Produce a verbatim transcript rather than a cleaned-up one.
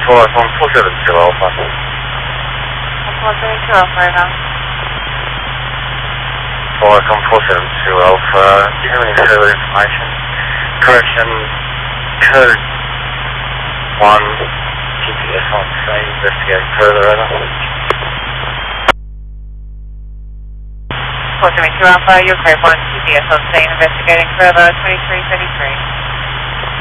four one four seven two Alpha. four seven two Alpha, over. four one four seven two Alpha. Do you have any further information? Correction, code one, G P S on scene, investigating further, over. four seven two Alpha, your code one, G P S on scene, investigating further, twenty-three thirty-three.